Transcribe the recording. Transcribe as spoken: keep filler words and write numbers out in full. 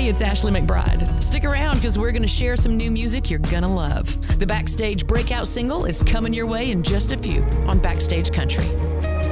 Hey, it's Ashley McBride. Stick around because we're going to share some new music you're going to love. The Backstage breakout single is coming your way in just a few on Backstage Country.